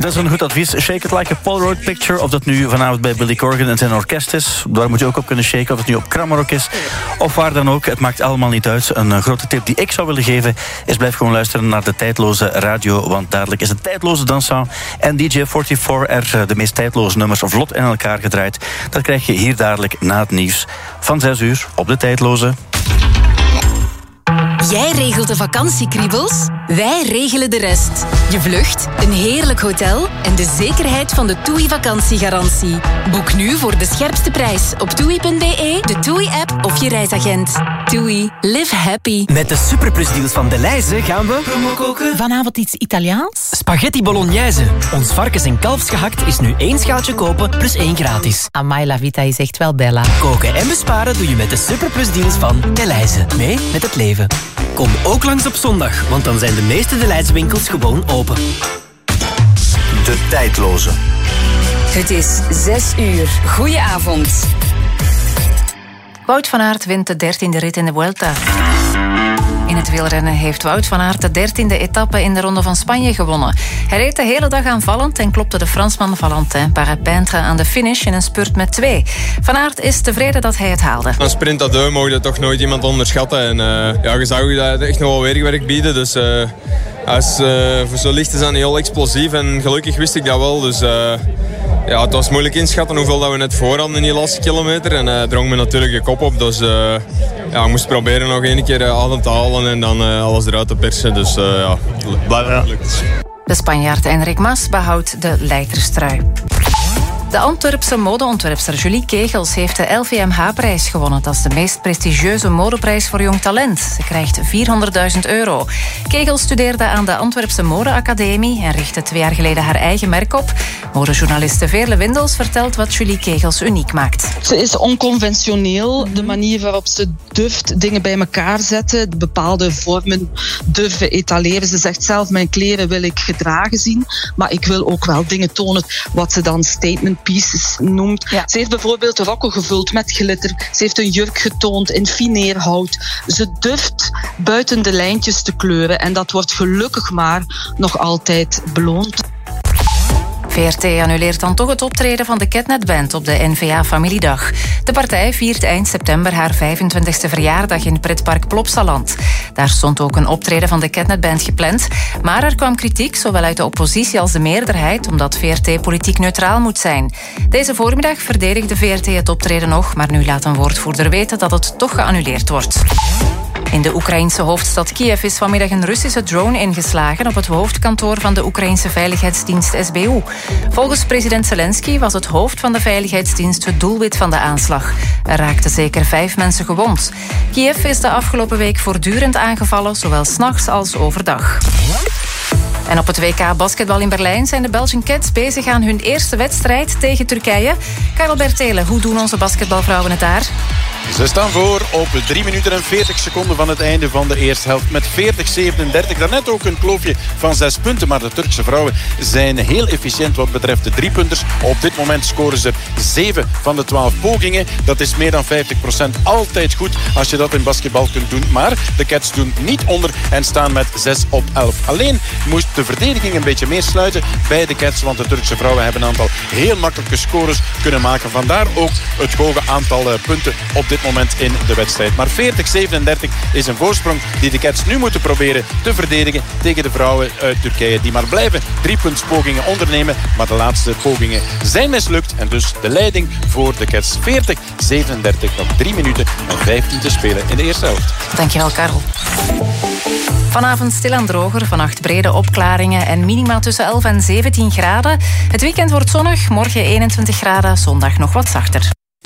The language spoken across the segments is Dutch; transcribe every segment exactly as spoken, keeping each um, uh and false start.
Dat is een goed advies. Shake it like a Polaroid picture. Of dat nu vanavond bij Billy Corgan en zijn orkest is. Daar moet je ook op kunnen shaken. Of het nu op Kramarok is. Of waar dan ook. Het maakt allemaal niet uit. Een uh, grote tip die ik zou willen geven is blijf gewoon luisteren naar de tijdloze radio. Want dadelijk is het tijdloze danszaal. En D J vierenveertig er uh, de meest tijdloze nummers vlot in elkaar gedraaid. Dat krijg je hier dadelijk na het nieuws van zes uur op de tijdloze. Jij regelt de vakantiekriebels, wij regelen de rest. Je vlucht, een heerlijk hotel en de zekerheid van de TUI vakantiegarantie. Boek nu voor de scherpste prijs op toei punt b e, de TUI-app of je reisagent. TUI, live happy. Met de superplusdeals van Delhaize gaan we... Promo koken. Vanavond iets Italiaans? Spaghetti bolognese. Ons varkens- en kalfsgehakt is nu één schaaltje kopen plus één gratis. Amai, la vita is echt wel bella. Koken en besparen doe je met de superplusdeals van Delhaize. Mee met het leven. Kom ook langs op zondag, want dan zijn de meeste Delhaize winkels gewoon open. De tijdloze. Het is zes uur. Goedenavond. Wout van Aert wint de dertiende rit in de Vuelta. In het wielrennen heeft Wout van Aert de dertiende etappe in de Ronde van Spanje gewonnen. Hij reed de hele dag aanvallend en klopte de Fransman Valentin Parapintre aan de finish in een spurt met twee. Van Aert is tevreden dat hij het haalde. Een sprint à deux mogen je toch nooit iemand onderschatten. En uh, ja, je zag dat echt nog wel weerwerk bieden. Dus uh, als, uh, voor zo licht is dat heel explosief. En gelukkig wist ik dat wel. Dus uh, ja, het was moeilijk inschatten hoeveel dat we net voor hadden in die laatste kilometer. En uh, drong me natuurlijk de kop op. Dus uh, ja, ik moest proberen nog één keer uh, adem te halen en dan uh, alles eruit te persen. Dus uh, ja, blijft lukt. De Spanjaard Enric Mas behoudt de leiderstrui. De Antwerpse modeontwerpster Julie Kegels heeft de L V M H-prijs gewonnen. Dat is de meest prestigieuze modeprijs voor jong talent. Ze krijgt vierhonderdduizend euro. Kegels studeerde aan de Antwerpse Modeacademie en richtte twee jaar geleden haar eigen merk op. Modejournaliste Veerle Windels vertelt wat Julie Kegels uniek maakt. Ze is onconventioneel. De manier waarop ze durft dingen bij elkaar zetten, bepaalde vormen durven etaleren. Ze zegt zelf, mijn kleren wil ik gedragen zien, maar ik wil ook wel dingen tonen wat ze dan statement pieces noemt. Ja. Ze heeft bijvoorbeeld rokken gevuld met glitter. Ze heeft een jurk getoond in fineerhout. Ze durft buiten de lijntjes te kleuren en dat wordt gelukkig maar nog altijd beloond. V R T annuleert dan toch het optreden van de Ketnet Band op de N V A-familiedag. De partij viert eind september haar vijfentwintigste verjaardag in pretpark Plopsaland. Daar stond ook een optreden van de Ketnet Band gepland. Maar er kwam kritiek, zowel uit de oppositie als de meerderheid, omdat V R T politiek neutraal moet zijn. Deze voormiddag verdedigde V R T het optreden nog, maar nu laat een woordvoerder weten dat het toch geannuleerd wordt. In de Oekraïnse hoofdstad Kiev is vanmiddag een Russische drone ingeslagen op het hoofdkantoor van de Oekraïnse veiligheidsdienst S B U. Volgens president Zelensky was het hoofd van de veiligheidsdienst het doelwit van de aanslag. Er raakten zeker vijf mensen gewond. Kiev is de afgelopen week voortdurend aangevallen, zowel 's nachts als overdag. En op het W K basketbal in Berlijn zijn de Belgian Cats bezig aan hun eerste wedstrijd tegen Turkije. Karel Bertelen, hoe doen onze basketbalvrouwen het daar? Ze staan voor op drie minuten en veertig seconden van het einde van de eerste helft met veertig zevenendertig. Daarnet ook een kloofje van zes punten, maar de Turkse vrouwen zijn heel efficiënt wat betreft de driepunters. Op dit moment scoren ze zeven van de twaalf pogingen. Dat is meer dan vijftig procent. Altijd goed als je dat in basketbal kunt doen. Maar de Cats doen niet onder en staan met zes op elf. Alleen moest de verdediging een beetje meer sluiten bij de Cats, want de Turkse vrouwen hebben een aantal heel makkelijke scores kunnen maken. Vandaar ook het hoge aantal punten op dit moment in de wedstrijd. Maar veertig zevenendertig is een voorsprong die de Cats nu moeten proberen te verdedigen tegen de vrouwen uit Turkije, die maar blijven driepuntspogingen ondernemen. Maar de laatste pogingen zijn mislukt en dus de leiding voor de Cats. veertig zevenendertig, nog drie minuten en vijftien te spelen in de eerste helft. Dankjewel, Karel. Vanavond stil en droger, vannacht brede opklaringen en minima tussen elf en zeventien graden. Het weekend wordt zonnig, morgen eenentwintig graden, zondag nog wat zachter.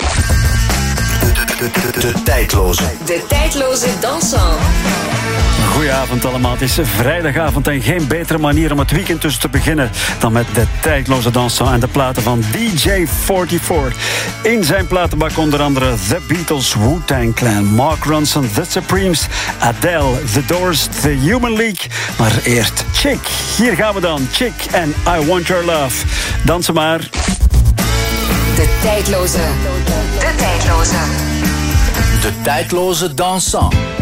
De, de, de, de tijdloze. De tijdloze dansant. Goedenavond allemaal. Het is vrijdagavond en geen betere manier om het weekend tussen te beginnen dan met de tijdloze dansant en de platen van D J vierenveertig. In zijn platenbak onder andere The Beatles, Wu-Tang Clan, Mark Ronson, The Supremes, Adele, The Doors, The Human League. Maar eerst Chick. Hier gaan we dan. Chick en I Want Your Love. Dansen maar. De tijdloze. De tijdloze. De tijdloze dansant.